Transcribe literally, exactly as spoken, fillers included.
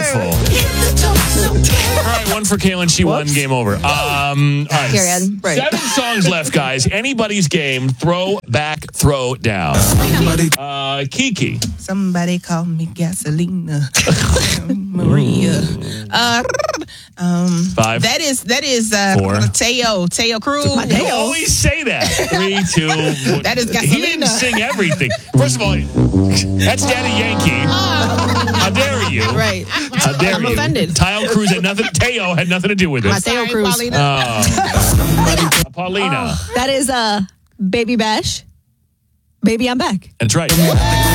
Beautiful. All right, one for Kaylin. She Whoops. won. Game over. Um, all right. Period. Right. Seven songs left, guys. Anybody's game. Throw back, throw down. Uh, Kiki. Somebody call me Gasolina. Maria. Uh, um, Five. That is that is uh, Four. Teo Teo Cruz. You always say that. Three, two. One. That is Gasolina. He didn't sing everything. First of all, that's Daddy Yankee. How dare you? Right. How dare I'm you? offended. Teo Cruz had nothing. Teo had nothing to do with it. Mateo Sorry, Cruz. Paulina. Oh. Paulina. That is uh, Baby Bash. Baby, I'm back. That's right.